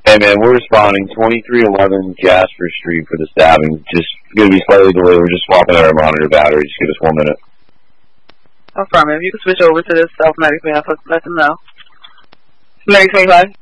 Hey man, we're responding 2311 Jasper Street for the stabbing. Just gonna be slightly delayed. We're just swapping out our monitor battery. Just give us 1 minute. Affirmative. You can switch over to this automatic van. Let them know. 25.